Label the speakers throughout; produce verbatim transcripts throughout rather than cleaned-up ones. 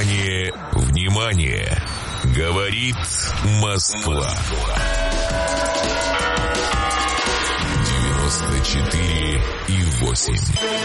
Speaker 1: Внимание, внимание! Говорит Москва. девяносто четыре и восемь.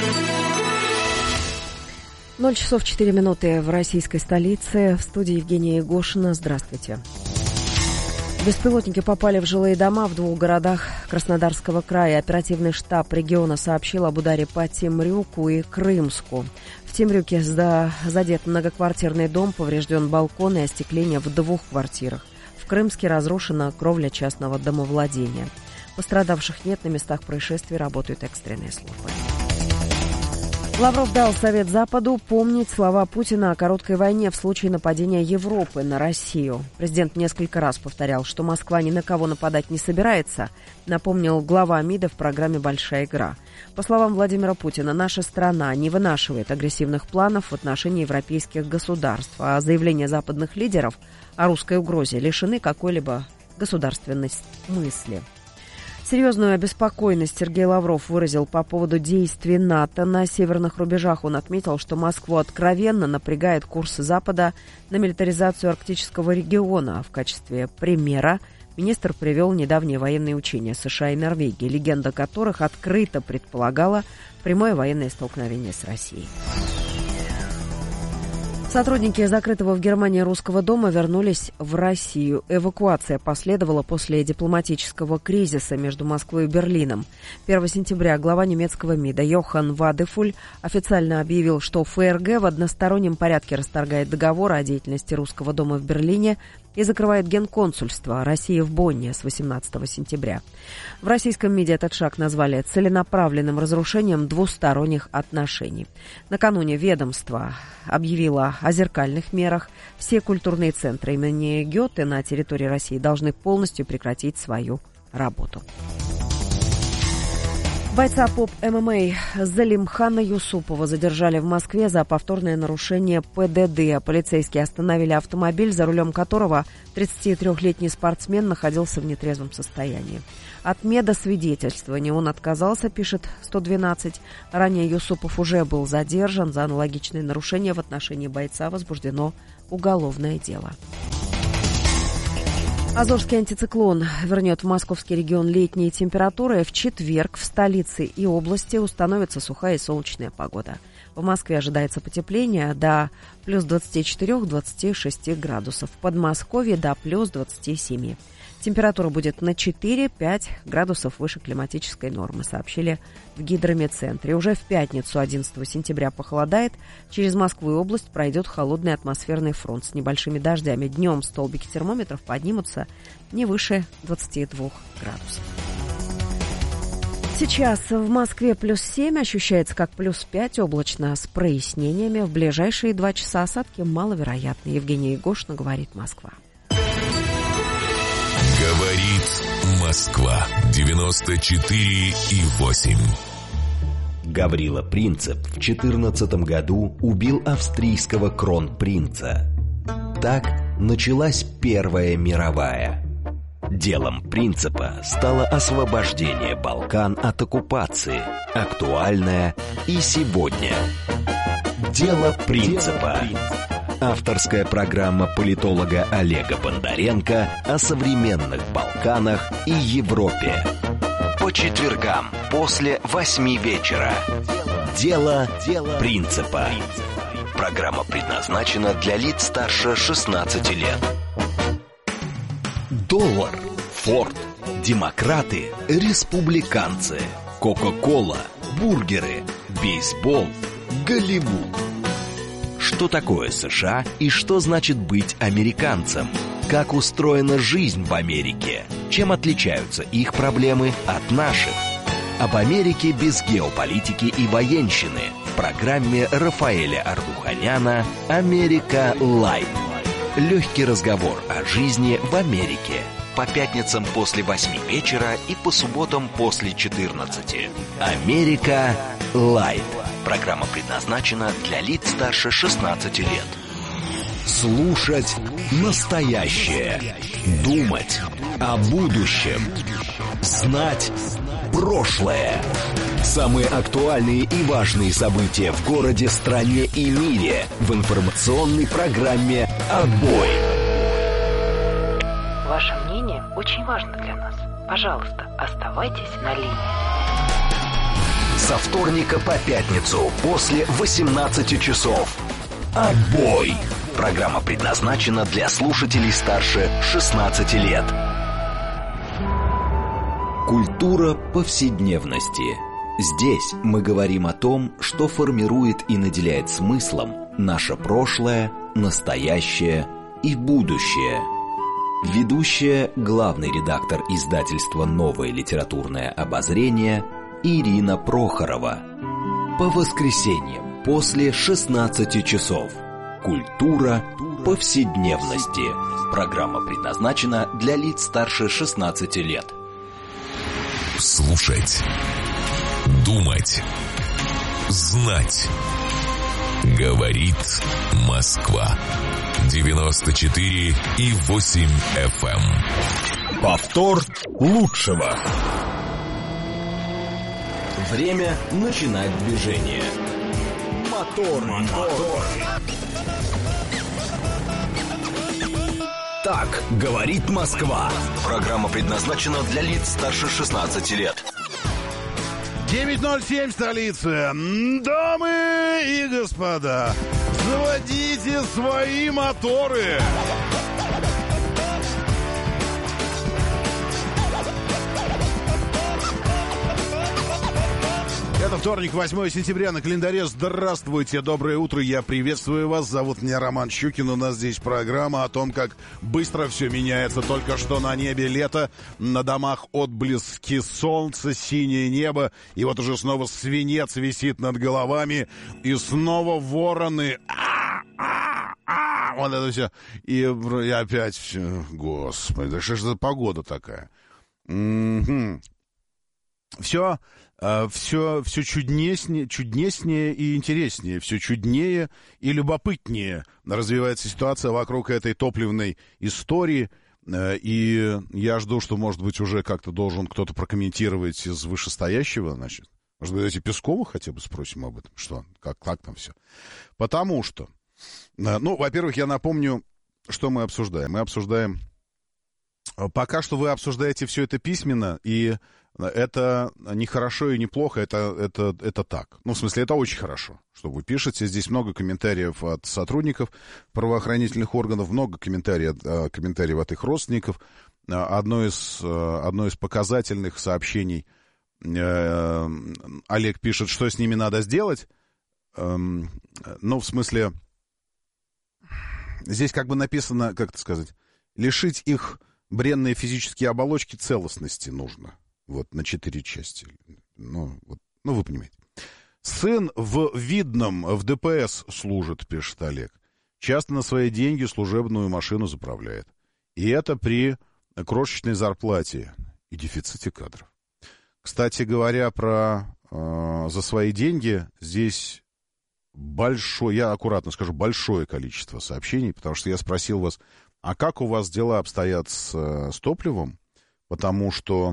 Speaker 2: ноль часов четыре минуты в российской столице. В студии Евгения Егошина. Здравствуйте. Беспилотники попали в жилые дома в двух городах Краснодарского края. Оперативный штаб региона сообщил об ударе по Темрюку и Крымску. В Темрюке задет многоквартирный дом, поврежден балкон и остекление в двух квартирах. В Крымске разрушена кровля частного домовладения. Пострадавших нет, на местах происшествий работают экстренные службы. Лавров дал совет Западу помнить слова Путина о короткой войне в случае нападения Европы на Россию. Президент несколько раз повторял, что Москва ни на кого нападать не собирается, напомнил глава МИДа в программе «Большая игра». По словам Владимира Путина, наша страна не вынашивает агрессивных планов в отношении европейских государств, а заявления западных лидеров о русской угрозе лишены какой-либо государственной мысли. Серьезную обеспокоенность Сергей Лавров выразил по поводу действий НАТО на северных рубежах. Он отметил, что Москву откровенно напрягает курс Запада на милитаризацию арктического региона. В качестве примера министр привел недавние военные учения США и Норвегии, легенда которых открыто предполагала прямое военное столкновение с Россией. Сотрудники закрытого в Германии Русского дома вернулись в Россию. Эвакуация последовала после дипломатического кризиса между Москвой и Берлином. первого сентября глава немецкого МИДа Йохан Вадефуль официально объявил, что ФРГ в одностороннем порядке расторгает договор о деятельности Русского дома в Берлине и закрывает генконсульство России в Бонне с восемнадцатого сентября. В российском МИДе этот шаг назвали целенаправленным разрушением двусторонних отношений. Накануне ведомство объявило о зеркальных мерах. Все культурные центры имени Гёте на территории России должны полностью прекратить свою работу. Бойца поп-ММА Залимхана Юсупова задержали в Москве за повторное нарушение ПДД. Полицейские остановили автомобиль, за рулем которого тридцатитрёхлетний спортсмен находился в нетрезвом состоянии. От медосвидетельствования он отказался, пишет сто двенадцать. Ранее Юсупов уже был задержан. За аналогичные нарушения в отношении бойца возбуждено уголовное дело. Азовский антициклон вернет в московский регион летние температуры. В четверг в столице и области установится сухая и солнечная погода. В Москве ожидается потепление до плюс двадцати четырёх — двадцати шести градусов. В Подмосковье до плюс двадцати семи. Температура будет на четыре-пять градусов выше климатической нормы, сообщили в гидрометцентре. Уже в пятницу, одиннадцатого сентября, похолодает. Через Москву и область пройдет холодный атмосферный фронт с небольшими дождями. Днем столбики термометров поднимутся не выше двадцати двух градусов. Сейчас в Москве плюс семь, ощущается как плюс пять, облачно с прояснениями. В ближайшие два часа осадки маловероятны. Евгения Егошина, говорит Москва.
Speaker 1: Говорит Москва. девяносто четыре и восемь.
Speaker 3: Гаврила Принцип в четырнадцатом году убил австрийского кронпринца. Так началась Первая мировая. Делом Принципа стало освобождение Балкан от оккупации, актуальное и сегодня. Дело Принципа. Авторская программа политолога Олега Бондаренко о современных Балканах и Европе. По четвергам после восьми вечера. Дело Принципа. Программа предназначена для лиц старше шестнадцати лет. Доллар, Форд, демократы, республиканцы, Кока-кола, бургеры, бейсбол, Голливуд. Что такое США и что значит быть американцем? Как устроена жизнь в Америке? Чем отличаются их проблемы от наших? Об Америке без геополитики и военщины в программе Рафаэля Ардуханяна «Америка Лайт». Легкий разговор о жизни в Америке. По пятницам после восьми вечера и по субботам после четырнадцати. «Америка Лайт». Программа предназначена для лиц старше шестнадцати лет. Слушать настоящее. Думать о будущем. Знать прошлое. Самые актуальные и важные события в городе, стране и мире в информационной программе «Отбой».
Speaker 4: Ваше мнение очень важно для нас. Пожалуйста, оставайтесь на линии.
Speaker 3: Со вторника по пятницу после восемнадцати часов. «Отбой». Программа предназначена для слушателей старше шестнадцати лет. Культура повседневности. Здесь мы говорим о том, что формирует и наделяет смыслом наше прошлое, настоящее и будущее. Ведущая, главный редактор издательства «Новое литературное обозрение» Ирина Прохорова. По воскресеньям после шестнадцати часов. Культура повседневности. Программа предназначена для лиц старше шестнадцати лет.
Speaker 1: Слушать. Думать. Знать. Говорит Москва. девяносто четыре и восемь эф эм.
Speaker 3: Повтор лучшего. Время начинать движение. Мотор, мотор. Так говорит Москва. Программа предназначена для лиц старше шестнадцати лет.
Speaker 5: девять ноль семь, столица. Дамы и господа, заводите свои моторы. Это вторник, восьмое сентября, на календаре. Здравствуйте, доброе утро, я приветствую вас. Зовут меня Роман Щукин, у нас здесь программа о том, как быстро все меняется. Только что на небе лето, на домах отблески солнца, синее небо, и вот уже снова свинец висит над головами, и снова вороны. А-а-а! Вот это все. И, и опять все. Господи, да что ж за погода такая? Угу. Все... Все, все чуднеснее, чуднеснее и интереснее, все чуднее и любопытнее развивается ситуация вокруг этой топливной истории. И я жду, что, может быть, уже как-то должен кто-то прокомментировать из вышестоящего, значит. Может быть, эти Пескова хотя бы спросим об этом, что, как, как там все. Потому что, ну, во-первых, я напомню, что мы обсуждаем. Мы обсуждаем... Пока что вы обсуждаете все это письменно, и это не хорошо и не плохо, это, это, это так. Ну, в смысле, это очень хорошо, что вы пишете. Здесь много комментариев от сотрудников правоохранительных органов, много комментариев, комментариев от их родственников. Одно из, одно из показательных сообщений. Олег пишет, что с ними надо сделать. Ну, в смысле, здесь как бы написано, как это сказать, лишить их бренные физические оболочки целостности нужно. Вот, на четыре части. Ну, вот, ну, вы понимаете. Сын в Видном в Дэ Пэ Эс служит, пишет Олег. Часто на свои деньги служебную машину заправляет. И это при крошечной зарплате и дефиците кадров. Кстати говоря, про э, за свои деньги здесь большое, я аккуратно скажу, большое количество сообщений, потому что я спросил вас, а как у вас дела обстоят с, с топливом? Потому что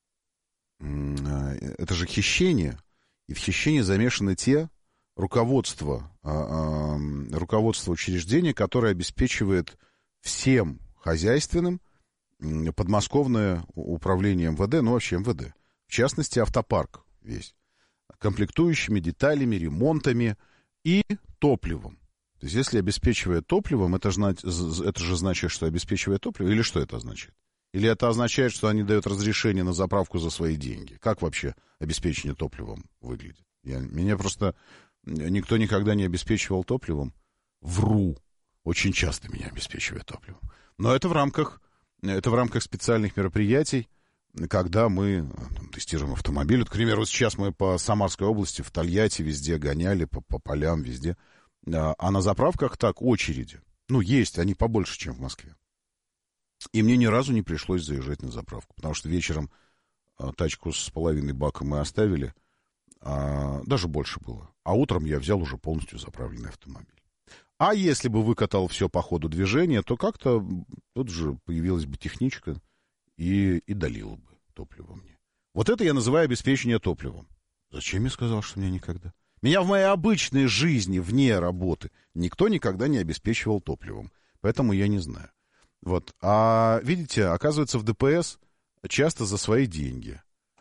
Speaker 5: это же хищение, и в хищении замешаны те руководства, руководство учреждения, которое обеспечивает всем хозяйственным подмосковное управление Эм Вэ Дэ, ну вообще Эм Вэ Дэ, в частности автопарк весь, комплектующими, деталями, ремонтами и топливом. То есть если обеспечивает топливом, это же, это же значит, что обеспечивает топливо, или что это означает? Или это означает, что они дают разрешение на заправку за свои деньги? Как вообще обеспечение топливом выглядит? Я, меня просто никто никогда не обеспечивал топливом. Вру. Очень часто меня обеспечивает топливом. Но это в рамках, это в рамках специальных мероприятий, когда мы там, тестируем автомобиль. Вот, к примеру, сейчас мы по Самарской области, в Тольятти везде гоняли, по, по полям везде. А на заправках так, очереди. Ну, есть, они побольше, чем в Москве. И мне ни разу не пришлось заезжать на заправку, потому что вечером а, тачку с половиной бака мы оставили, а, даже больше было. А утром я взял уже полностью заправленный автомобиль. А если бы выкатал все по ходу движения, то как-то тут же появилась бы техничка и, и долила бы топливо мне. Вот это я называю обеспечение топливом. Зачем я сказал, что мне никогда? Меня в моей обычной жизни, вне работы, никто никогда не обеспечивал топливом. Поэтому я не знаю. Вот. А видите, оказывается, в ДПС часто за свои деньги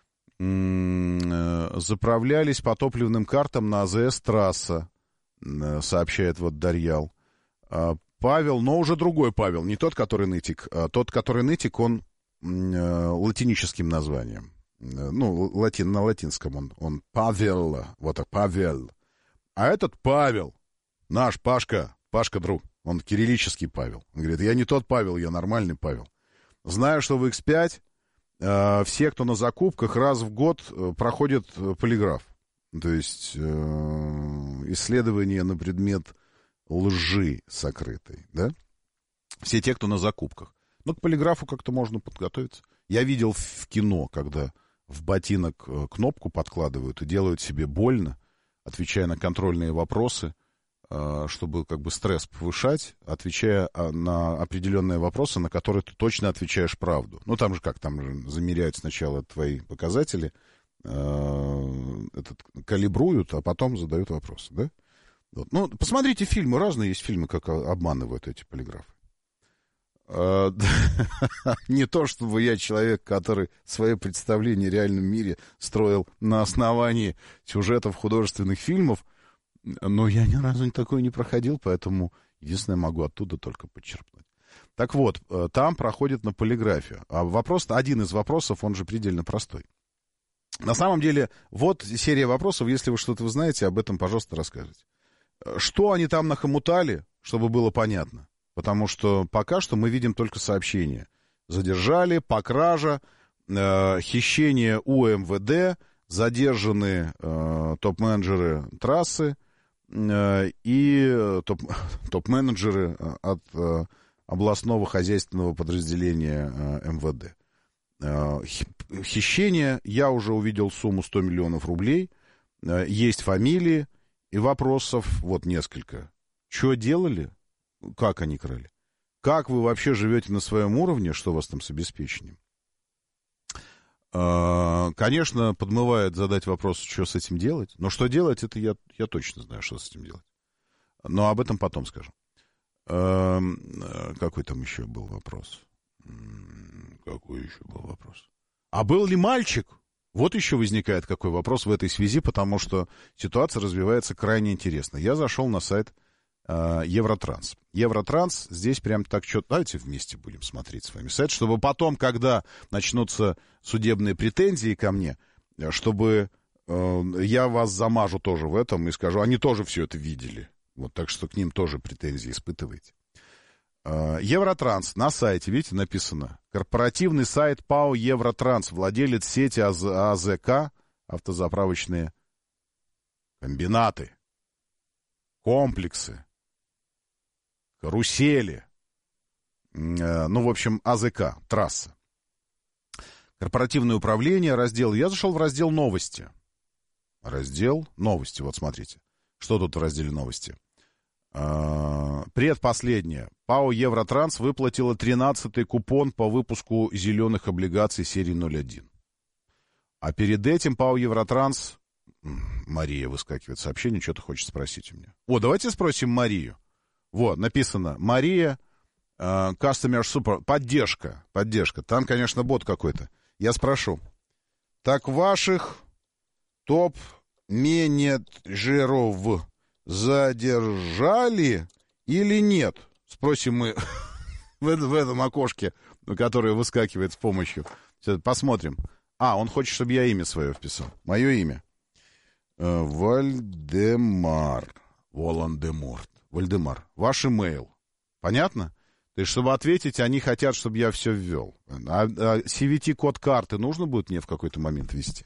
Speaker 5: м-м, заправлялись по топливным картам на АЗС-трасса, сообщает вот Дарьял. Павел, но уже другой Павел, не тот, который нытик. А тот, который нытик, он м-м, латиническим названием. Ну, латин, на латинском он, он Павел, вот так, Павел. А этот Павел, наш Пашка, Пашка друг, он кириллический Павел. Он говорит, я не тот Павел, я нормальный Павел. Знаю, что в икс пять э, все, кто на закупках, раз в год э, проходят э, полиграф. То есть э, исследование на предмет лжи сокрытой, да? Все те, кто на закупках. Ну, к полиграфу как-то можно подготовиться. Я видел в кино, когда в ботинок кнопку подкладывают и делают себе больно, отвечая на контрольные вопросы, чтобы как бы стресс повышать, отвечая на определенные вопросы, на которые ты точно отвечаешь правду. Ну, там же как, там же замеряют сначала твои показатели, этот, калибруют, а потом задают вопросы, да? Вот. Ну, посмотрите фильмы, разные есть фильмы, как обманывают эти полиграфы. Не то, чтобы я человек, который свое представление о реальном мире строил на основании сюжетов художественных фильмов, но я ни разу такое не проходил, поэтому единственное, могу оттуда только подчерпнуть. Так вот, там проходит на полиграфе. А вопрос, один из вопросов, он же предельно простой. На самом деле, вот серия вопросов, если вы что-то знаете, об этом, пожалуйста, расскажите. Что они там нахомутали, чтобы было понятно? Потому что пока что мы видим только сообщения. Задержали, покража, э, хищение у эм вэ дэ, задержаны э, топ-менеджеры трассы э, и топ, топ-менеджеры от э, областного хозяйственного подразделения э, эм вэ дэ. Э, хищение, я уже увидел сумму сто миллионов рублей, э, есть фамилии и вопросов вот несколько. Что делали? Как они крали? Как вы вообще живете на своем уровне? Что у вас там с обеспечением? Конечно, подмывает задать вопрос, что с этим делать. Но что делать, это я, я точно знаю, что с этим делать. Но об этом потом скажу. Какой там еще был вопрос? Какой еще был вопрос? А был ли мальчик? Вот еще возникает какой вопрос в этой связи, потому что ситуация развивается крайне интересно. Я зашел на сайт Евротранс. Евротранс, здесь прям так что... Давайте вместе будем смотреть с вами сайт, чтобы потом, когда начнутся судебные претензии ко мне, чтобы э, я вас замажу тоже в этом и скажу, они тоже все это видели. Вот, так что к ним тоже претензии испытываете. Э, Евротранс на сайте, видите, написано. Корпоративный сайт ПАО Евротранс, владелец сети АЗ, АЗК, автозаправочные комбинаты, комплексы, карусели, ну, в общем, АЗК, трасса. Корпоративное управление, раздел. Я зашел в раздел новости. Раздел новости, вот смотрите. Что тут в разделе новости? Предпоследнее. ПАО Евротранс выплатила тринадцатый купон по выпуску зеленых облигаций серии ноль один. А перед этим ПАО Евротранс... Мария выскакивает сообщение, что-то хочет спросить у меня. О, давайте спросим Марию. Вот, написано, Мария, uh, Customer Support, поддержка, поддержка. Там, конечно, бот какой-то. Я спрошу, так ваших топ-менеджеров задержали или нет? Спросим мы в, этом, в этом окошке, которое выскакивает с помощью. Посмотрим. А, он хочет, чтобы я имя свое вписал. Мое имя. Uh, Вальдемар. Волан-де-Морт. Вальдемар, ваш имейл. Понятно? То есть, чтобы ответить, они хотят, чтобы я все ввел. А, а си ви ти-код карты нужно будет мне в какой-то момент ввести?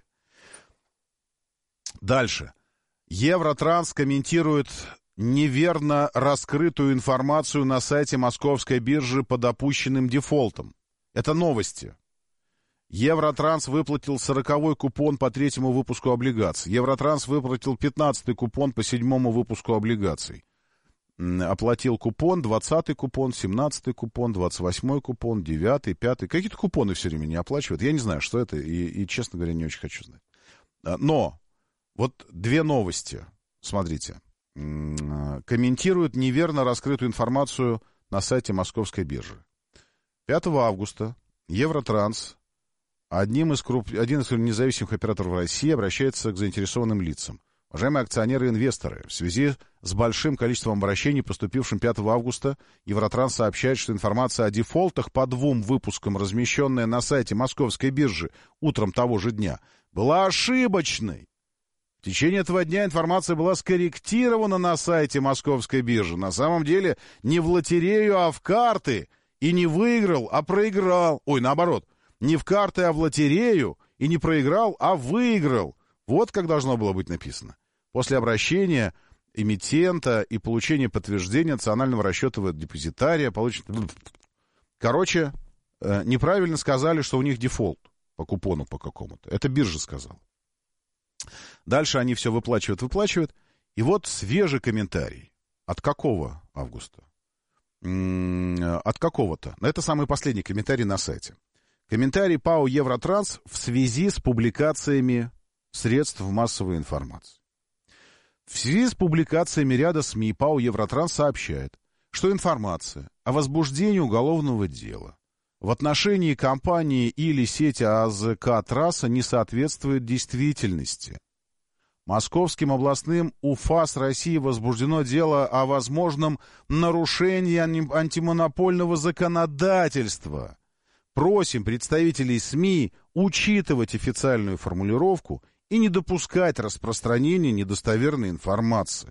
Speaker 5: Дальше. Евротранс комментирует неверно раскрытую информацию на сайте Московской биржи по допущенным дефолтам. Это новости. Евротранс выплатил сороковой купон по третьему выпуску облигаций. Евротранс выплатил пятнадцатый купон по седьмому выпуску облигаций. Оплатил купон, двадцатый купон, семнадцатый купон, двадцать восьмой купон, девятый, пятый. Какие-то купоны все время не оплачивают. Я не знаю, что это, и, и, честно говоря, не очень хочу знать. Но Вот две новости, смотрите. Комментируют неверно раскрытую информацию на сайте Московской биржи. пятого августа Евротранс, одним из круп... один из независимых операторов России, обращается к заинтересованным лицам. Уважаемые акционеры и инвесторы, в связи с большим количеством обращений, поступившим пятого августа, Евротранс сообщает, что информация о дефолтах по двум выпускам, размещенная на сайте Московской биржи утром того же дня, была ошибочной. В течение этого дня информация была скорректирована на сайте Московской биржи. На самом деле не в лотерею, а в карты. И не выиграл, а проиграл. Ой, наоборот. Не в карты, а в лотерею. И не проиграл, а выиграл. Вот как должно было быть написано. После обращения эмитента и получения подтверждения национального расчетного депозитария получит... Короче, неправильно сказали, что у них дефолт по купону по какому-то. Это биржа сказала. Дальше они все выплачивают, выплачивают. И вот свежий комментарий. От какого августа? М-м, от какого-то. Это самый последний комментарий на сайте. Комментарий ПАО «Евротранс» в связи с публикациями средств массовой информации. В связи с публикациями ряда СМИ ПАО «Евротранс» сообщает, что информация о возбуждении уголовного дела в отношении компании или сети АЗК «Трасса» не соответствует действительности. Московским областным УФАС России возбуждено дело о возможном нарушении антимонопольного законодательства. Просим представителей СМИ учитывать официальную формулировку и не допускать распространения недостоверной информации.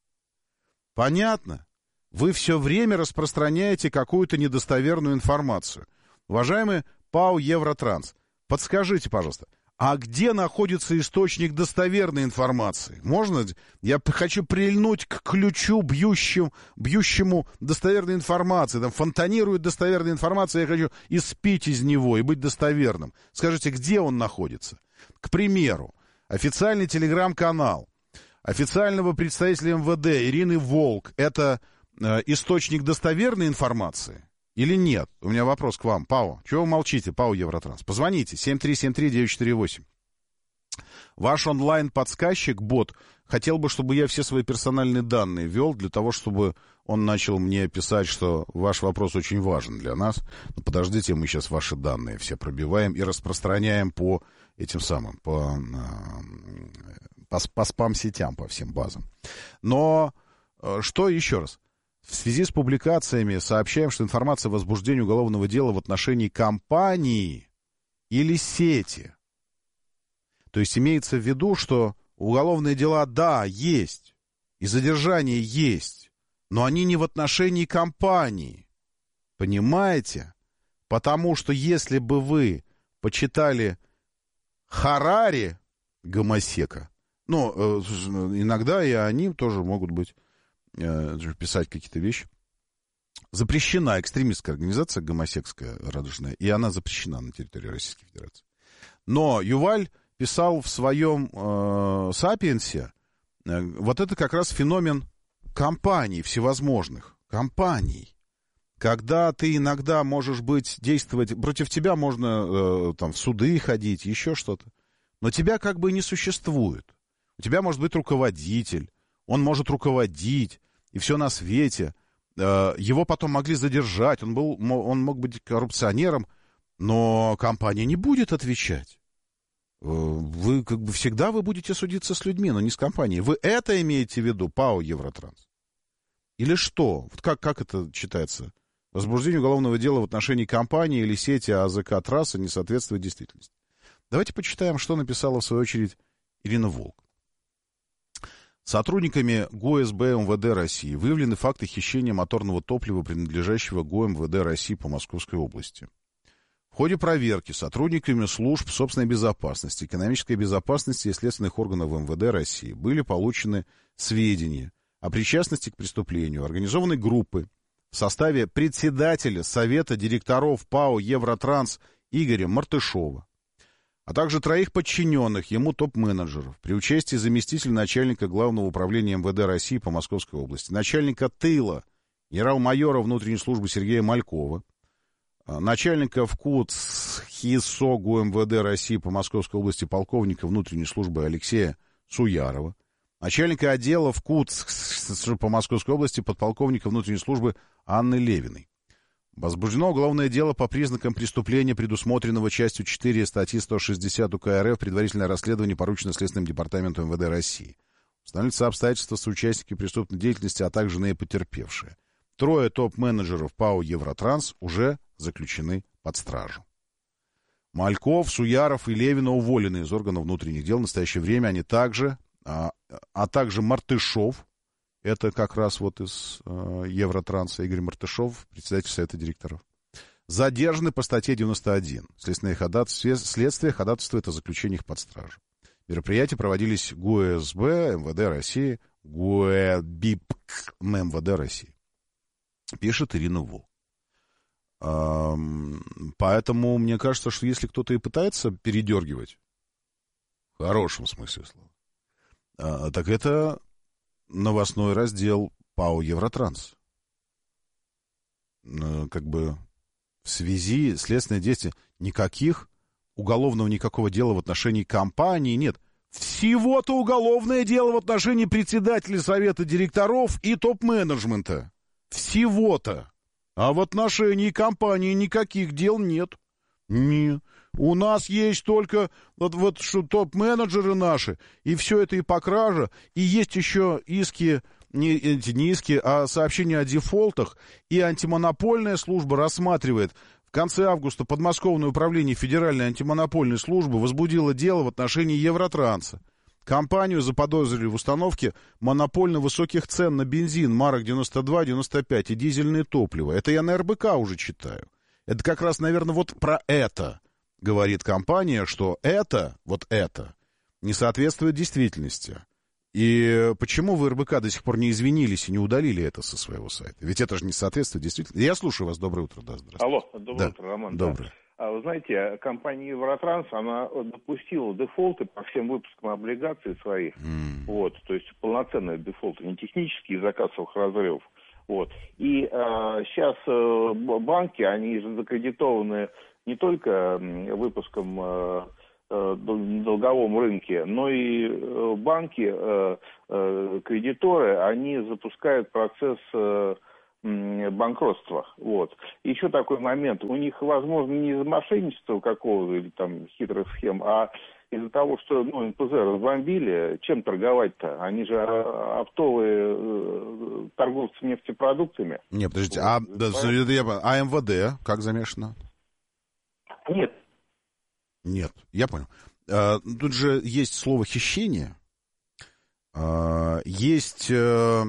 Speaker 5: Понятно? Вы все время распространяете какую-то недостоверную информацию. Уважаемый ПАО «Евротранс», подскажите, пожалуйста, а где находится источник достоверной информации? Можно? Я хочу прильнуть к ключу, бьющему, бьющему достоверной информации. Там фонтанирует достоверная информация, я хочу испить из него и быть достоверным. Скажите, где он находится? К примеру, официальный телеграм-канал официального представителя эм вэ дэ Ирины Волк — это э, источник достоверной информации? Или нет? У меня вопрос к вам, ПАО. Чего вы молчите, ПАО «Евротранс»? Позвоните, семь три семь три девять четыре восемь. Ваш онлайн-подсказчик, бот, хотел бы, чтобы я все свои персональные данные ввел, для того, чтобы он начал мне писать, что ваш вопрос очень важен для нас. Но подождите, мы сейчас ваши данные все пробиваем и распространяем по этим самым, по, по, по спам-сетям, по всем базам. Но что еще раз? В связи с публикациями сообщаем, что информация о возбуждении уголовного дела в отношении компании или сети. То есть имеется в виду, что уголовные дела, да, есть, и задержания есть, но они не в отношении компании. Понимаете? Потому что если бы вы почитали Харари гомосека, ну, иногда и они тоже могут быть, писать какие-то вещи. Запрещена экстремистская организация гомосекская радужная, и она запрещена на территории Российской Федерации. Но Юваль писал в своем э, «Сапиенсе», э, вот это как раз феномен компаний всевозможных. Компаний. Когда ты иногда можешь быть, действовать, против тебя можно э, там, в суды ходить, еще что-то. Но тебя как бы не существует. У тебя может быть руководитель, он может руководить, и все на свете. Его потом могли задержать, он, был, он мог быть коррупционером, но компания не будет отвечать. Вы как бы всегда вы будете судиться с людьми, но не с компанией. Вы это имеете в виду, ПАО «Евротранс»? Или что? Вот как, как это читается? Возбуждение уголовного дела в отношении компании или сети АЗК «Трасса» не соответствует действительности. Давайте почитаем, что написала в свою очередь Ирина Волк. Сотрудниками ГУСБ эм вэ дэ России выявлены факты хищения моторного топлива, принадлежащего ГУ эм вэ дэ России по Московской области. В ходе проверки сотрудниками служб собственной безопасности, экономической безопасности и следственных органов эм вэ дэ России были получены сведения о причастности к преступлению организованной группы в составе председателя Совета директоров ПАО «Евротранс» Игоря Мартышова, а также троих подчиненных ему топ-менеджеров при участии заместителя начальника Главного управления эм вэ дэ России по Московской области, начальника тыла генерал-майора внутренней службы Сергея Малькова, начальника ВКУЦ ХИСО ГУ эм вэ дэ России по Московской области полковника внутренней службы Алексея Суярова, начальника отдела в КУЦ по Московской области подполковника внутренней службы Анны Левиной. Возбуждено уголовное дело по признакам преступления, предусмотренного частью четыре статьи сто шестьдесят УК РФ. Предварительное расследование поручено Следственным департаментом МВД России. Устанавливаются обстоятельства соучастники преступной деятельности, а также наипотерпевшие. Трое топ-менеджеров ПАО «Евротранс» уже заключены под стражу. Мальков, Суяров и Левина уволены из органов внутренних дел. В настоящее время они также, а, а также Мартышов, это как раз вот из э, Евротранса, Игорь Мартышов, председатель совета директоров, задержаны по статье девяносто один. Следственное ходатайство, следствие ходатайствует о заключении их под стражу. Мероприятия проводились ГУЭСБ, МВД России, ГУЭБИП МВД России. Пишет Ирина Волк. Поэтому мне кажется, что если кто-то и пытается передергивать, в хорошем смысле слова, так это новостной раздел ПАО «Евротранс». Как бы в связи следственные действия никаких уголовного никакого дела в отношении компании нет. Всего-то уголовное дело в отношении председателя совета директоров и топ-менеджмента. Всего-то. А в отношении компании никаких дел нет. Нет. У нас есть только вот, вот что топ-менеджеры наши, и все это и по краже, и есть еще иски, не, не иски, а сообщения о дефолтах, и антимонопольная служба рассматривает. В конце августа подмосковное управление Федеральной антимонопольной службы возбудило дело в отношении Евротранса. Компанию заподозрили в установке монопольно высоких цен на бензин марок девяносто два девяносто пять и дизельное топливо. Это я на эр бэ ка уже читаю. Это как раз, наверное, вот про это говорит компания, что это, вот это, не соответствует действительности. И почему в эр бэ ка до сих пор не извинились и не удалили это со своего сайта? Ведь это же не соответствует действительности. Я слушаю вас. Доброе утро. Да, здравствуйте.
Speaker 6: Алло, доброе
Speaker 5: да.
Speaker 6: утро, Роман.
Speaker 5: Доброе.
Speaker 6: Да. А вы знаете, компания Евротранс, она допустила дефолты по всем выпускам облигаций своих. Mm. Вот, то есть полноценные дефолты, не технические из-за кассовых разрывов. Вот. И э, сейчас э, банки, они же закредитованы не только выпуском э, э, долговом рынке, но и э, банки, э, э, кредиторы, они запускают процесс э, банкротства. Вот. Еще такой момент. У них, возможно, не из-за мошенничества какого-то или там хитрых схем, а из-за того, что ну, эн пэ зэ разбомбили, чем торговать-то? Они же оптовые э, торговцы нефтепродуктами.
Speaker 5: Не, подождите, вот. а, да, а эм вэ дэ как замешано?
Speaker 6: Нет.
Speaker 5: Нет, я понял. А, тут же есть слово «хищение», а, есть, а,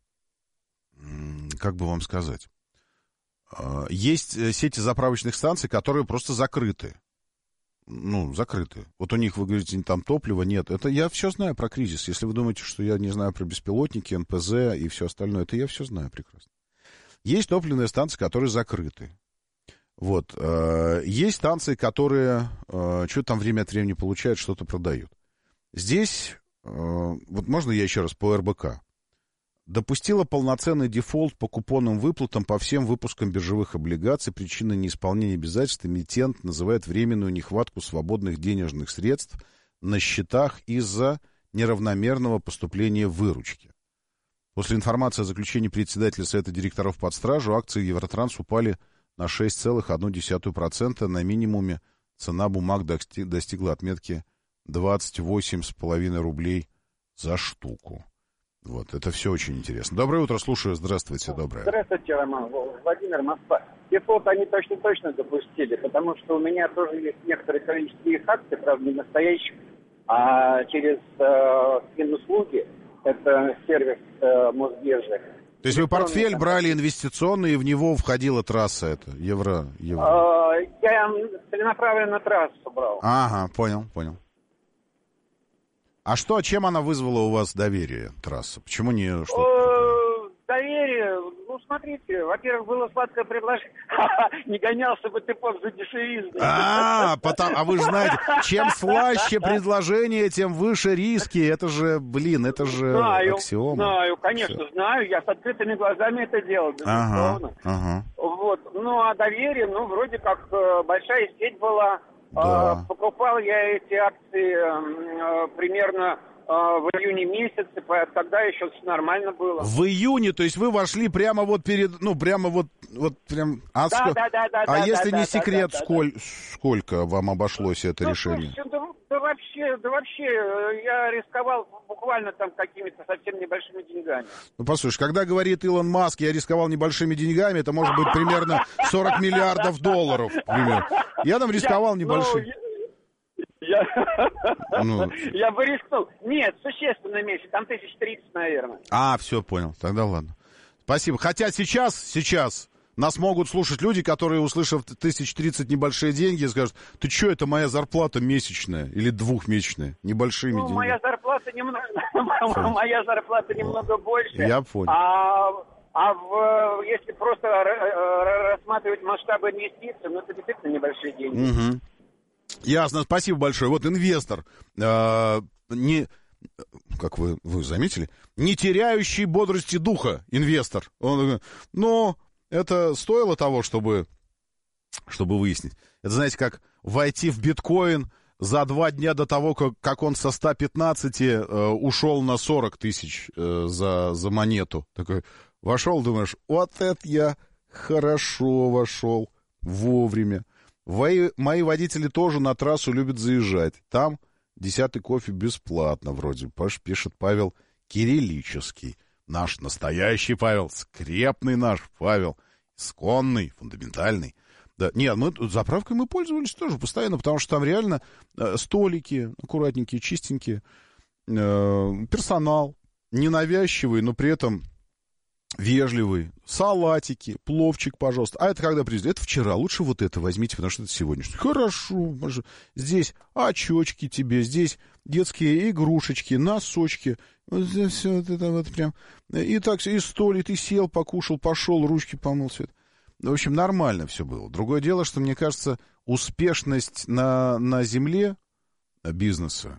Speaker 5: как бы вам сказать, а, есть сети заправочных станций, которые просто закрыты. Ну, закрыты. Вот у них, вы говорите, там топлива нет. Это я все знаю про кризис. Если вы думаете, что я не знаю про беспилотники, эн пэ зэ и все остальное, это я все знаю прекрасно. Есть топливные станции, которые закрыты. Вот. Есть станции, которые что-то там время от времени получают, что-то продают. Здесь, вот можно я еще раз по эр бэ ка. Допустила полноценный дефолт по купонным выплатам по всем выпускам биржевых облигаций. Причиной неисполнения обязательств эмитент называет временную нехватку свободных денежных средств на счетах из-за неравномерного поступления выручки. После информации о заключении председателя совета директоров под стражу акции Евротранс упали на шесть целых одна десятая процента. На минимуме цена бумаг достигла отметки двадцать восемь с половиной рублей за штуку. Вот, это все очень интересно. Доброе утро, слушаю. Здравствуйте, доброе.
Speaker 7: Здравствуйте, Роман. Владимир, Москва. Дефолт они точно-точно допустили, потому что у меня тоже есть некоторое количество их акций, правда, не настоящих, а через э, финуслуги, это сервис э, Мосбиржи.
Speaker 5: То есть вы портфель брали инвестиционный, и в него входила трасса эта, евро? евро.
Speaker 7: Э, я целенаправленно трассу брал.
Speaker 5: Ага, понял, понял. А что, чем она вызвала у вас доверие, трасса? Почему не что-то?
Speaker 7: Доверие, ну, смотрите, во-первых, было сладкое предложение. Не гонялся бы ты поп за дешевизной.
Speaker 5: А, а вы же знаете, чем слаще предложение, тем выше риски. Это же, блин, это же
Speaker 7: знаю,
Speaker 5: аксиома.
Speaker 7: Знаю, конечно, Все. знаю. Я с открытыми глазами это делал, безусловно.
Speaker 5: Ага, ага.
Speaker 7: Вот. Ну, а доверие, ну, вроде как большая сеть была.
Speaker 5: Да.
Speaker 7: Покупал я эти акции э, примерно в июне месяце, тогда еще все нормально было.
Speaker 5: В июне, то есть вы вошли прямо вот перед, ну, прямо вот, вот прям... А,
Speaker 7: да,
Speaker 5: ск...
Speaker 7: да, да, да,
Speaker 5: а
Speaker 7: да,
Speaker 5: если
Speaker 7: да,
Speaker 5: не
Speaker 7: да,
Speaker 5: секрет,
Speaker 7: да, да,
Speaker 5: сколь...
Speaker 7: да.
Speaker 5: сколько вам обошлось это
Speaker 7: ну,
Speaker 5: решение?
Speaker 7: Слушайте, да, да вообще, да вообще, я рисковал буквально там какими-то совсем небольшими деньгами.
Speaker 5: Ну, послушай, когда говорит Илон Маск, я рисковал небольшими деньгами, это может быть примерно сорок миллиардов долларов, например. Я там рисковал небольшими.
Speaker 7: Я,
Speaker 5: ну...
Speaker 7: я бы рискнул. Нет, существенно меньше, там тысяч тридцать, наверное.
Speaker 5: А, все, понял, тогда ладно. Спасибо. Хотя сейчас, сейчас нас могут слушать люди, которые, услышав тысяч тридцать небольшие деньги, скажут, ты что, это моя зарплата месячная или двухмесячная, небольшими
Speaker 7: ну,
Speaker 5: деньгами.
Speaker 7: Моя зарплата немного, моя зарплата немного больше.
Speaker 5: Я понял.
Speaker 7: А, а в, если просто рассматривать масштабы инвестиций, ну, это действительно небольшие деньги.
Speaker 5: Угу. Ясно, спасибо большое. Вот инвестор, э, не, как вы, вы заметили, не теряющий бодрости духа инвестор. Он, но это стоило того, чтобы, чтобы выяснить. Это, знаете, как войти в биткоин за два дня до того, как, как он со ста пятнадцати э, ушел на сорок тысяч э, за, за монету. Такой вошел, думаешь, вот это я хорошо вошел, вовремя. Мои, мои водители тоже на трассу любят заезжать. Там десятый кофе бесплатно вроде. Паш, пишет Павел Кириллический. Наш настоящий Павел, скрепный наш Павел. Исконный, фундаментальный. Да, нет, мы заправкой мы пользовались тоже постоянно, потому что там реально э, столики аккуратненькие, чистенькие. Э, персонал ненавязчивый, но при этом... вежливый, салатики, пловчик, пожалуйста. А это когда привезли? Это вчера. Лучше вот это возьмите, потому что это сегодняшний. Хорошо. Здесь очечки тебе, здесь детские игрушечки, носочки. Вот все это вот прям. И так, и столик, ты сел, покушал, пошел, ручки помыл, все это. В общем, нормально все было. Другое дело, что, мне кажется, успешность на, на земле бизнеса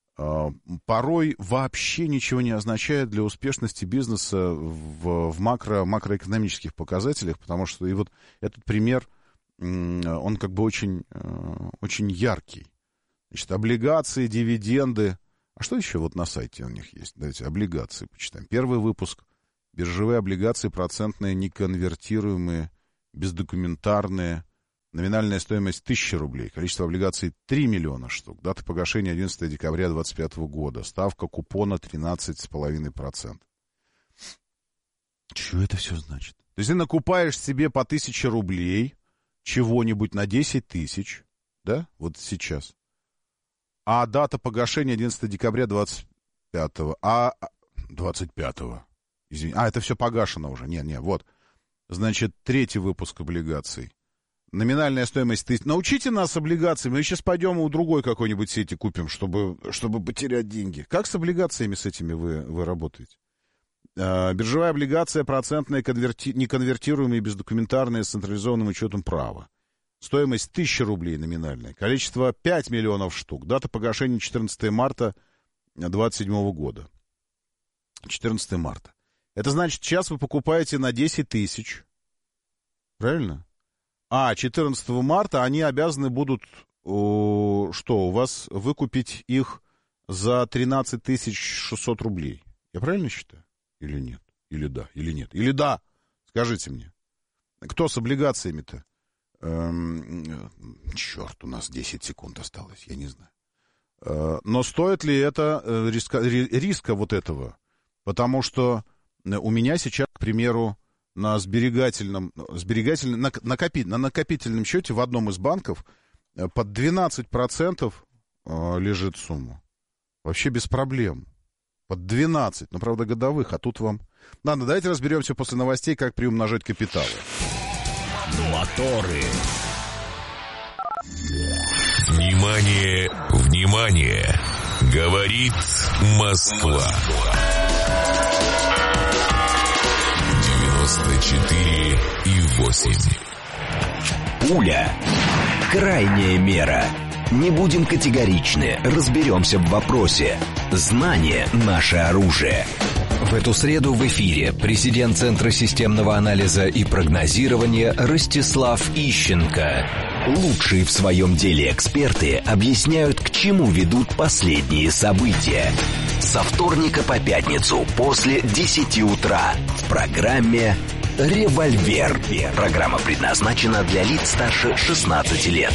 Speaker 5: порой вообще ничего не означает для успешности бизнеса в, в макро, макроэкономических показателях, потому что и вот этот пример, он как бы очень, очень яркий. Значит, облигации, дивиденды. А что еще вот на сайте у них есть? Давайте облигации почитаем. Первый выпуск. Биржевые облигации процентные, неконвертируемые, бездокументарные. Номинальная стоимость тысяча рублей. Количество облигаций три миллиона штук. Дата погашения одиннадцатого декабря двадцать пятого года. Ставка купона тринадцать целых пять десятых процента. Что это все значит? То есть ты накупаешь себе по тысяче рублей чего-нибудь на десять тысяч, да, вот сейчас. А дата погашения одиннадцатого декабря двадцать пятого. А двадцать пятого. Извини. А, это все погашено уже. Не, не, вот. Значит, третий выпуск облигаций. Номинальная стоимость тысяч. Научите нас облигациями. Мы сейчас пойдем у другой какой-нибудь сети купим, чтобы, чтобы потерять деньги. Как с облигациями с этими вы, вы работаете? А, биржевая облигация процентная, конверти... неконвертируемая, бездокументарная, с централизованным учетом права. Стоимость тысяча рублей номинальная. Количество пять миллионов штук. Дата погашения четырнадцатого марта двадцать седьмого года. четырнадцатого марта. Это значит, сейчас вы покупаете на десять тысяч. Правильно? А четырнадцатого марта они обязаны будут, о, что, у вас выкупить их за тринадцать тысяч шестьсот рублей. Я правильно считаю? Или нет? Или да? Или нет? Или да? Скажите мне. Кто с облигациями-то? Эм, черт, у нас десять секунд осталось, я не знаю. Э, но стоит ли это э, риска, риска вот этого? Потому что у меня сейчас, к примеру, на сберегательном, сберегательном на, накопи, на накопительном счете в одном из банков под двенадцать процентов э, лежит сумма. Вообще без проблем. Под двенадцать, но, правда, годовых, а тут вам... Ладно, давайте разберемся после новостей, как приумножать капиталы.
Speaker 1: Моторы. Внимание, внимание! Говорит Москва. девяносто четыре и восемь.
Speaker 3: Пуля. Крайняя мера. Не будем категоричны, разберемся в вопросе. Знание – наше оружие. В эту среду в эфире президент Центра системного анализа и прогнозирования Ростислав Ищенко. Лучшие в своем деле эксперты объясняют, к чему ведут последние события. Со вторника по пятницу после десяти утра в программе «Револьвер». Программа предназначена для лиц старше шестнадцати лет.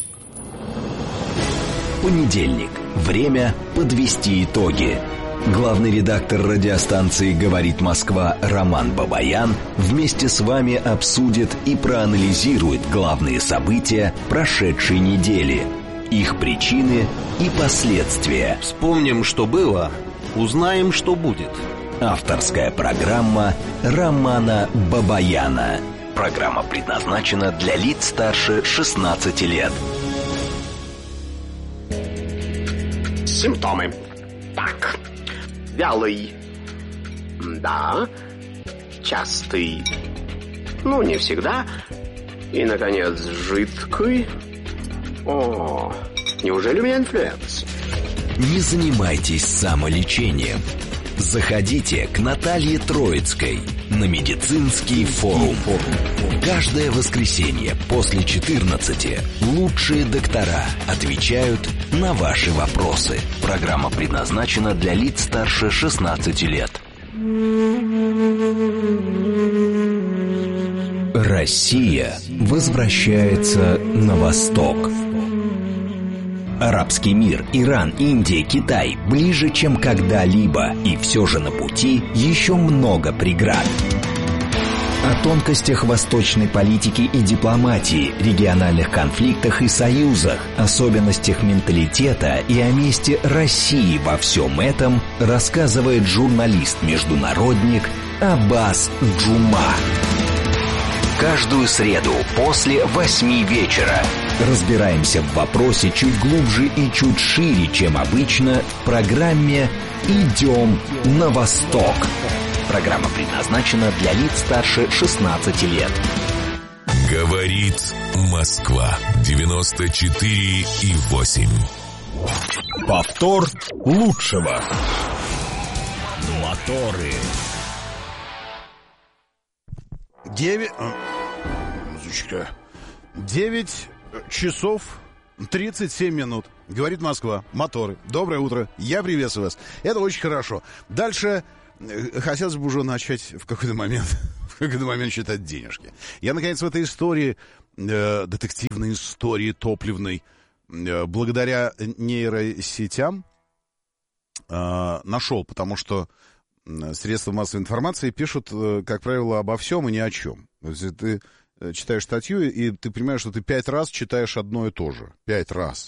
Speaker 3: Понедельник. Время подвести итоги. Главный редактор радиостанции «Говорит Москва» Роман Бабаян вместе с вами обсудит и проанализирует главные события прошедшей недели, их причины и последствия.
Speaker 8: Вспомним, что было, узнаем, что будет.
Speaker 3: Авторская программа Романа Бабаяна. Программа предназначена для лиц старше шестнадцати лет.
Speaker 9: Симптомы. Так. Вялый. Да. Частый. Ну, не всегда. И, наконец, жидкий. О, неужели у меня инфлюенс?
Speaker 3: Не занимайтесь самолечением. Заходите к Наталье Троицкой на медицинский форум. Каждое воскресенье после четырнадцати лучшие доктора отвечают на ваши вопросы. Программа предназначена для лиц старше шестнадцати лет. Россия возвращается на восток. Арабский мир, Иран, Индия, Китай ближе, чем когда-либо, и все же на пути еще много преград. О тонкостях восточной политики и дипломатии, региональных конфликтах и союзах, особенностях менталитета и о месте России во всем этом рассказывает журналист-международник Аббас Джума. Каждую среду после восьми вечера разбираемся в вопросе чуть глубже и чуть шире, чем обычно, в программе «Идем на восток». Программа предназначена для лиц старше шестнадцати лет.
Speaker 1: Говорит Москва. девяносто четыре и восемь.
Speaker 3: Повтор лучшего. Моторы.
Speaker 5: Девять... Музычка. Девять часов тридцать семь минут. Говорит Москва. Моторы. Доброе утро. Я приветствую вас. Это очень хорошо. Дальше хотелось бы уже начать в какой-то момент, в какой-то момент считать денежки. Я, наконец, в этой истории, э, детективной истории топливной, э, благодаря нейросетям э, нашел, потому что средства массовой информации пишут, э, как правило, обо всем и ни о чем. То есть ты читаешь статью, и ты понимаешь, что ты пять раз читаешь одно и то же. Пять раз.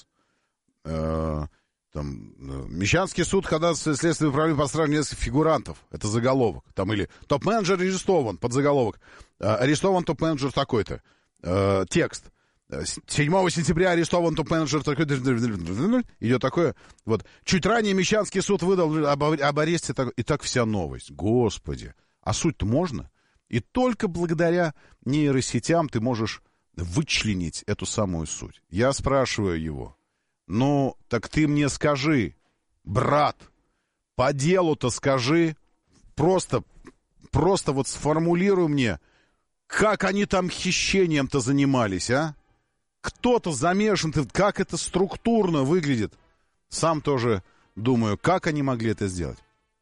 Speaker 5: Э, там, Мещанский суд, ходатайство следственного управления по стражу нескольких фигурантов. Это заголовок. Там, или топ-менеджер арестован, подзаголовок. Э, арестован топ-менеджер такой-то. Э, текст. седьмого сентября арестован топ-менеджер такой-то. Идет такое. Вот. Чуть ранее Мещанский суд выдал об, об аресте. И так вся новость. Господи. А суть-то можно? И только благодаря нейросетям ты можешь вычленить эту самую суть. Я спрашиваю его. Ну, так ты мне скажи, брат, по делу-то скажи, просто, просто вот сформулируй мне, как они там хищением-то занимались, а? Кто-то замешан, как это структурно выглядит. Сам тоже думаю, как они могли это сделать.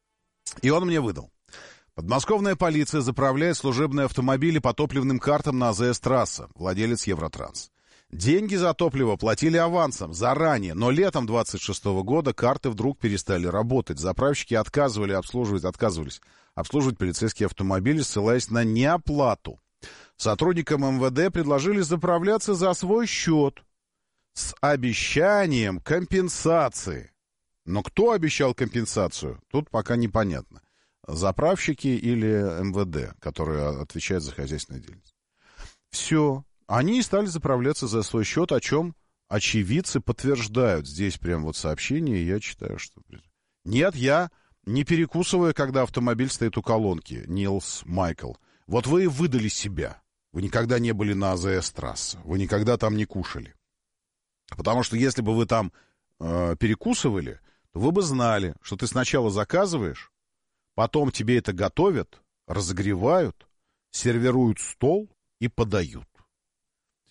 Speaker 5: И он мне выдал. Подмосковная полиция заправляет служебные автомобили по топливным картам на АЗС-трасса, владелец Евротранс. Деньги за топливо платили авансом, заранее, но летом двадцать шестого года карты вдруг перестали работать. Заправщики отказывали обслуживать, отказывались обслуживать полицейские автомобили, ссылаясь на неоплату. Сотрудникам эм вэ дэ предложили заправляться за свой счет с обещанием компенсации. Но кто обещал компенсацию, тут пока непонятно. Заправщики или эм вэ дэ, которые отвечают за хозяйственную деятельность. Все. Они стали заправляться за свой счет, о чем очевидцы подтверждают. Здесь прям вот сообщение, я читаю, что... Нет, я не перекусываю, когда автомобиль стоит у колонки. Нилс Майкл. Вот вы и выдали себя. Вы никогда не были на АЗС-трассе. Вы никогда там не кушали. Потому что если бы вы там э, перекусывали, то вы бы знали, что ты сначала заказываешь, потом тебе это готовят, разогревают, сервируют стол и подают.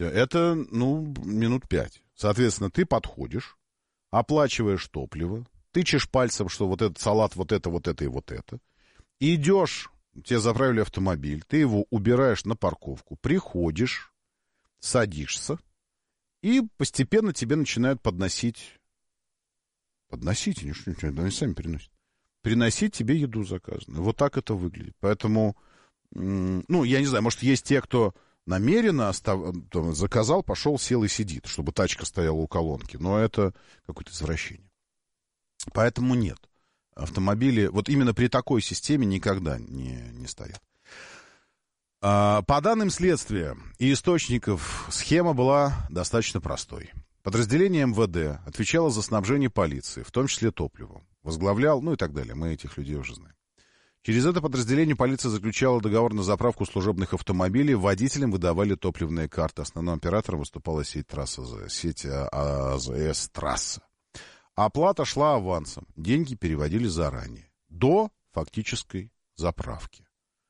Speaker 5: Это, ну, минут пять. Соответственно, ты подходишь, оплачиваешь топливо, тычешь пальцем, что вот этот салат, вот это, вот это и вот это. Идешь, тебе заправили автомобиль, ты его убираешь на парковку, приходишь, садишься, и постепенно тебе начинают подносить... Подносить, они, что, они сами приносят. Приносить тебе еду заказанную. Вот так это выглядит. Поэтому, ну, я не знаю, может, есть те, кто намеренно остав... заказал, пошел, сел и сидит, чтобы тачка стояла у колонки. Но это какое-то извращение. Поэтому нет. Автомобили вот именно при такой системе никогда не, не стоят. А, по данным следствия и источников, схема была достаточно простой. Подразделение эм вэ дэ отвечало за снабжение полиции, в том числе топливом. Возглавлял, ну и так далее. Мы этих людей уже знаем. Через это подразделение полиция заключала договор на заправку служебных автомобилей. Водителям выдавали топливные карты. Основным оператором выступала сеть трасса, сеть а зэ эс «Трасса». Оплата шла авансом. Деньги переводили заранее. До фактической заправки.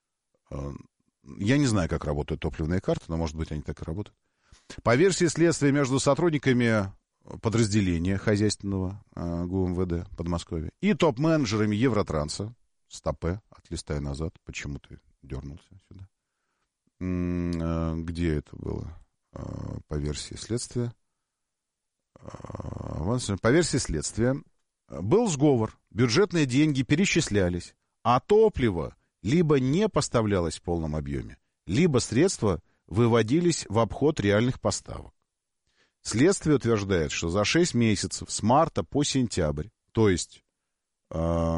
Speaker 5: Я не знаю, как работают топливные карты, но, может быть, они так и работают. По версии следствия, между сотрудниками подразделения хозяйственного ГУ эм вэ дэ Подмосковья и топ-менеджерами Евротранса, стопе, отлистай назад, почему ты дернулся сюда, где это было, по версии следствия, по версии следствия, был сговор, бюджетные деньги перечислялись, а топливо либо не поставлялось в полном объеме, либо средства выводились в обход реальных поставок. Следствие утверждает, что за шесть месяцев с марта по сентябрь, то есть э,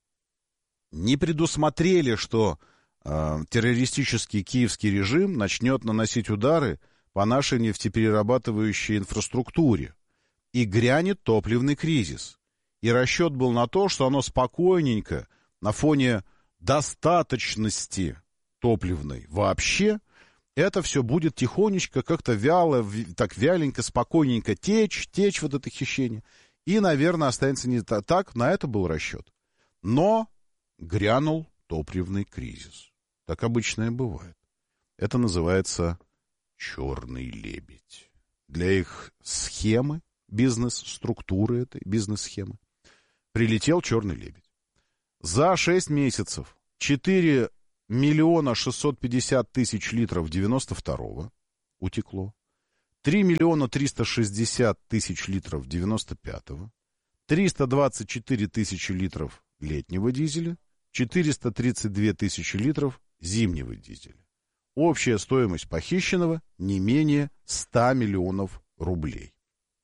Speaker 5: не предусмотрели, что э, террористический киевский режим начнет наносить удары по нашей нефтеперерабатывающей инфраструктуре, и грянет топливный кризис. И расчет был на то, что оно спокойненько, на фоне достаточности топливной вообще, это все будет тихонечко, как-то вяло, так вяленько, спокойненько течь, течь вот это хищение. И, наверное, останется не так, на это был расчет. Но грянул топливный кризис. Так обычно и бывает. Это называется черный лебедь. Для их схемы, бизнес-структуры этой бизнес-схемы, прилетел черный лебедь. За шесть месяцев четыре миллиона шестьсот пятьдесят тысяч литров девяносто второго утекло, три миллиона триста шестьдесят тысяч литров девяносто пятого, триста двадцать четыре тысячи литров летнего дизеля, четыреста тридцать две тысячи литров зимнего дизеля. Общая стоимость похищенного не менее ста миллионов рублей.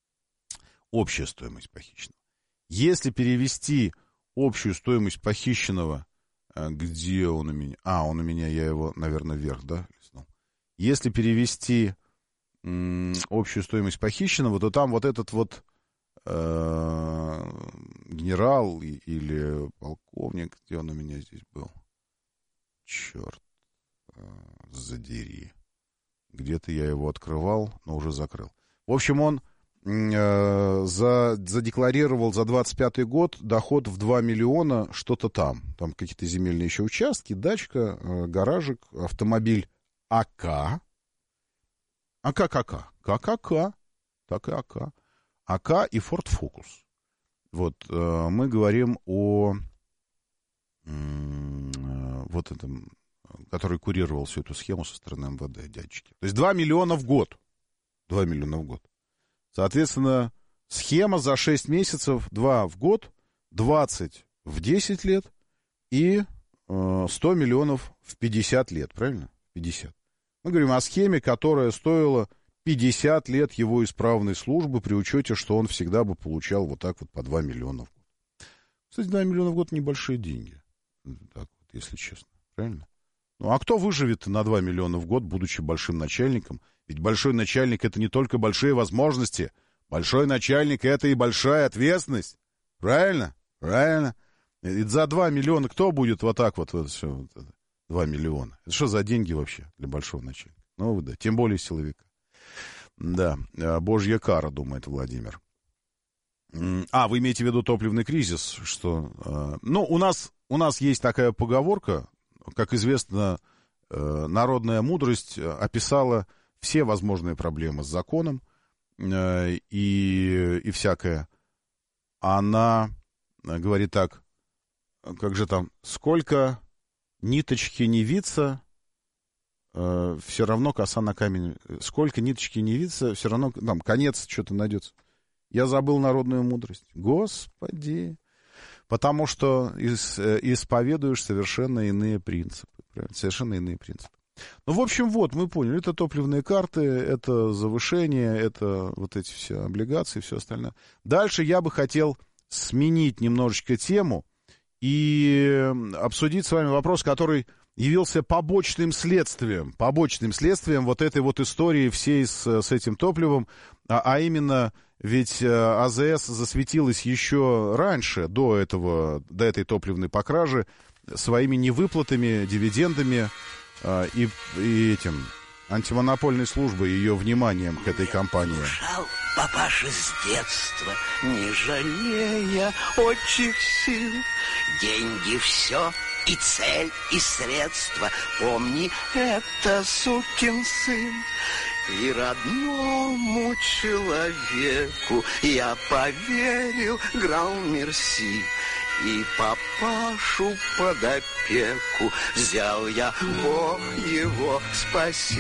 Speaker 5: Общая стоимость похищенного. Если перевести общую стоимость похищенного, где он у меня? А, он у меня, я его, наверное, вверх, да, листнул. Если перевести м, общую стоимость похищенного, то там вот этот вот э, генерал и, или полковник, где он у меня здесь был? Черт, э, задери. Где-то я его открывал, но уже закрыл. В общем, он э, за, задекларировал за двадцать пятый год доход в два миллиона, что-то там. Там какие-то земельные еще участки, дачка, э, гаражик, автомобиль АК. АК, КК. ККК. Так и АК. АК и Ford Focus. Вот, э, мы говорим о э, вот этом, который курировал всю эту схему со стороны эм вэ дэ, дядечки. То есть два миллиона в год. два миллиона в год. Соответственно, схема за шесть месяцев, два в год, двадцать в десять лет и э, сто миллионов в пятьдесят лет, правильно? пятьдесят. Мы говорим о схеме, которая стоила пятьдесят лет его исправной службы, при учете, что он всегда бы получал вот так вот по два миллиона в год. Кстати, два миллиона в год небольшие деньги, так вот, если честно, правильно? Ну, а кто выживет на два миллиона в год, будучи большим начальником? Ведь большой начальник — это не только большие возможности. Большой начальник — это и большая ответственность. Правильно? Правильно. И за два миллиона кто будет вот так вот, вот все, вот это, два миллиона? Это что за деньги вообще для большого начальника? Ну, да, тем более силовика. Да, божья кара, думает Владимир. А, вы имеете в виду топливный кризис, что... Ну, у нас, у нас есть такая поговорка, как известно, народная мудрость описала все возможные проблемы с законом и, и всякое. Она говорит так, как же там, сколько ниточки не виться, э, все равно коса на камень. Сколько ниточки не виться, все равно там конец что-то найдется. Я забыл народную мудрость. Господи. Потому что ис, исповедуешь совершенно иные принципы. Правильно? Совершенно иные принципы. Ну, в общем, вот, мы поняли. Это топливные карты, это завышение, это вот эти все облигации и все остальное. Дальше я бы хотел сменить немножечко тему и обсудить с вами вопрос, который явился побочным следствием, побочным следствием вот этой вот истории всей с, с этим топливом, а, а именно, ведь АЗС засветилась еще раньше, до этого, до этой топливной покражи, своими невыплатами, дивидендами а, и, и этим антимонопольной службой, ее вниманием к этой компании.
Speaker 10: Папаша с детства, не жалея отчих сил, деньги все, и цель, и средства, помни, это сукин сын. И родному человеку я поверил, гран-мерси. И папашу под опеку взял я, Бог его спаси.